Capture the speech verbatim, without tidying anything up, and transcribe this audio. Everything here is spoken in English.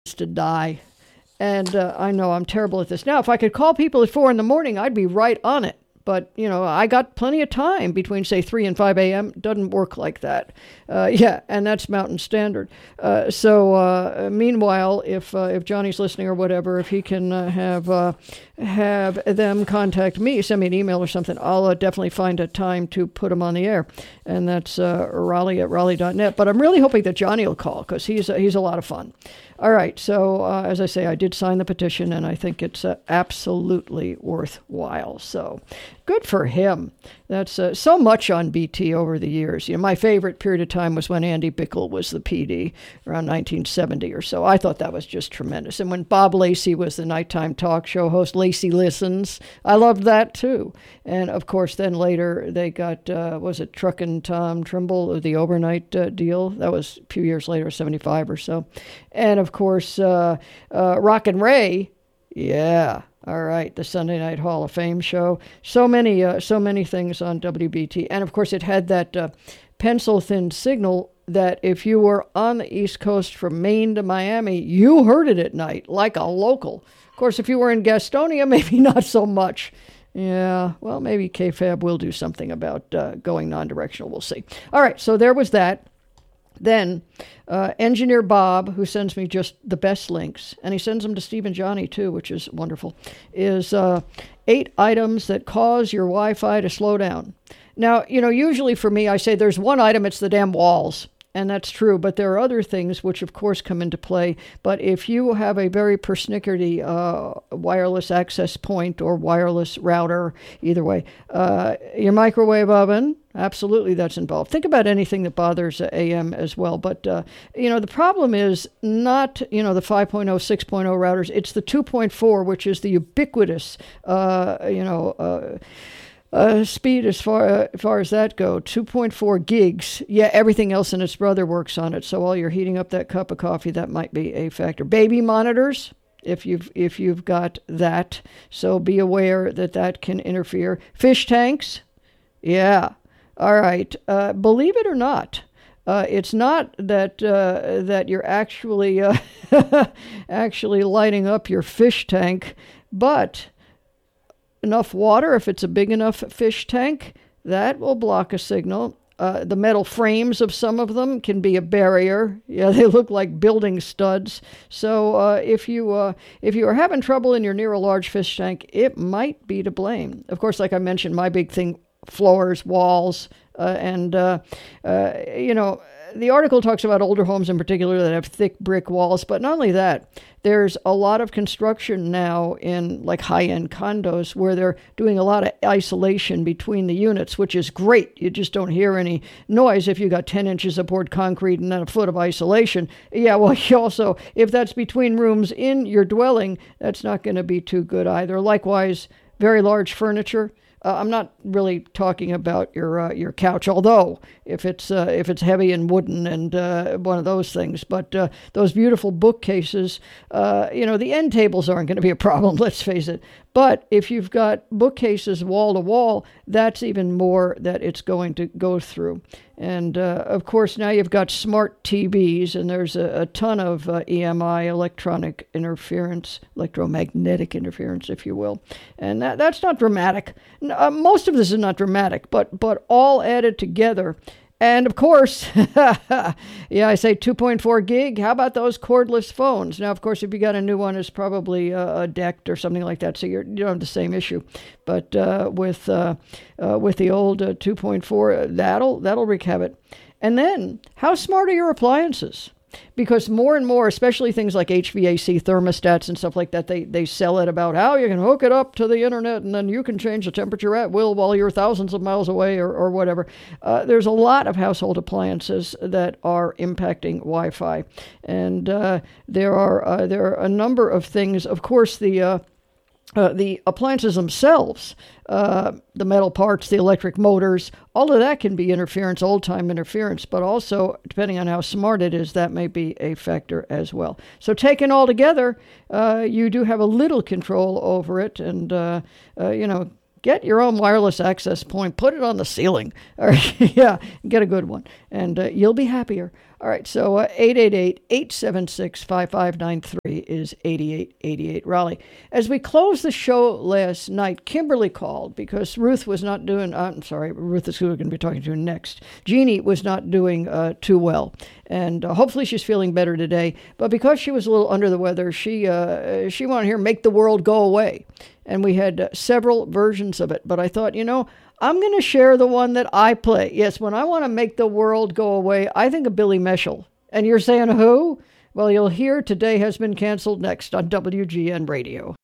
to die. And uh, I know I'm terrible at this. Now, if I could call people at four in the morning, I'd be right on it. But, you know, I got plenty of time between, say, three and five a.m. Doesn't work like that. Uh, yeah, and that's Mountain Standard. Uh, so, uh, meanwhile, if uh, if Johnny's listening or whatever, if he can uh, have uh, have them contact me, send me an email or something, I'll uh, definitely find a time to put them on the air. And that's uh, Raleigh at Raleigh dot net. But I'm really hoping that Johnny will call because he's, uh, he's a lot of fun. All right, so uh, as I say, I did sign the petition, and I think it's uh, absolutely worthwhile. So good for him. That's uh, so much on B T over the years. You know, my favorite period of time was when Andy Bickle was the P D around nineteen seventy or so. I thought that was just tremendous. And when Bob Lacey was the nighttime talk show host, Lacey Listens, I loved that too. And of course, then later they got, uh, was it Truckin' Tom Trimble, the overnight uh, deal? That was a few years later, seventy-five or so. And of course, uh, uh, Rockin' Ray, yeah. All right, the Sunday Night Hall of Fame show. So many, uh, so many things on W B T, and of course, it had that uh, pencil-thin signal that if you were on the East Coast from Maine to Miami, you heard it at night like a local. Of course, if you were in Gastonia, maybe not so much. Yeah, well, maybe K F A B will do something about uh, going non-directional. We'll see. All right, so there was that. Then uh, Engineer Bob, who sends me just the best links, and he sends them to Steve and Johnny too, which is wonderful, is uh, eight items that cause your Wi-Fi to slow down. Now, you know, usually for me, I say there's one item, it's the damn walls. And that's true, but there are other things which, of course, come into play. But if you have a very persnickety uh, wireless access point or wireless router, either way, uh, your microwave oven, absolutely that's involved. Think about anything that bothers A M as well. But, uh, you know, the problem is not, you know, the five point oh, six point oh routers. It's the two point four, which is the ubiquitous, uh, you know, uh, Uh, speed as far uh, as far as that go, two point four gigs. Yeah, everything else and its brother works on it. So while you're heating up that cup of coffee, that might be a factor. Baby monitors, if you've if you've got that, so be aware that that can interfere. Fish tanks, yeah. All right. Uh, believe it or not, uh, it's not that uh, that you're actually uh, actually lighting up your fish tank, but enough water, if it's a big enough fish tank, that will block a signal. Uh, the metal frames of some of them can be a barrier. Yeah, they look like building studs. So uh, if you uh, if you are having trouble and you're near a large fish tank, it might be to blame. Of course, like I mentioned, my big thing, floors, walls, uh, and, uh, uh, you know, the article talks about older homes in particular that have thick brick walls, but not only that, there's a lot of construction now in like high-end condos where they're doing a lot of isolation between the units, which is great. You just don't hear any noise if you got ten inches of poured concrete and then a foot of isolation. Yeah, well, you also, if that's between rooms in your dwelling, that's not going to be too good either. Likewise, very large furniture. Uh, I'm not really talking about your uh, your couch, although if it's uh, if it's heavy and wooden and uh, one of those things. But uh, those beautiful bookcases, uh, you know, the end tables aren't going to be a problem. Let's face it. But if you've got bookcases wall to wall, that's even more that it's going to go through. And uh, of course, now you've got smart T Vs, and there's a, a ton of uh, E M I, electronic interference, electromagnetic interference, if you will. And that, that's not dramatic. Uh, most of this is not dramatic, but but all added together. And of course, yeah, I say two point four gig. How about those cordless phones? Now, of course, if you got a new one, it's probably uh, a decked or something like that, so you're, you don't have the same issue. But uh, with uh, uh, with the old uh, two point four, that'll that'll wreak havoc. And then, how smart are your appliances? Because more and more, especially things like H V A C thermostats and stuff like that, they, they sell it about how you can hook it up to the internet and then you can change the temperature at will while you're thousands of miles away or, or whatever. Uh, there's a lot of household appliances that are impacting Wi-Fi. And uh, there are uh, there are a number of things. Of course, the... Uh, Uh, the appliances themselves, uh, the metal parts, the electric motors, all of that can be interference, old-time interference, but also, depending on how smart it is, that may be a factor as well. So taken all together, uh, you do have a little control over it, and, uh, uh, you know, get your own wireless access point, put it on the ceiling, or yeah, get a good one. and uh, you'll be happier. All right, so uh, eight eight eight, eight seven six, five five nine three is eighty-eight eighty-eight Raleigh. As we closed the show last night, Kimberly called because Ruth was not doing, uh, I'm sorry, Ruth is who we're going to be talking to next. Jeannie was not doing uh, too well, and uh, hopefully she's feeling better today. But because she was a little under the weather, she, uh, she wanted to hear Make the World Go Away. And we had uh, several versions of it, but I thought, you know, I'm going to share the one that I play. Yes, when I want to make the world go away, I think of Billy Meschel. And you're saying who? Well, you'll hear Today Has Been Canceled next on W G N Radio.